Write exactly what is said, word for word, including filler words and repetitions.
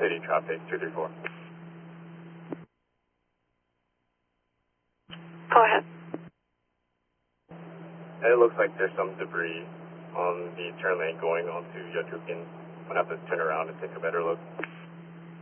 city traffic, two three four. Go ahead. It looks like there's some debris on the turn lane going onto Yatukin. I'm going to have to turn around and take a better look.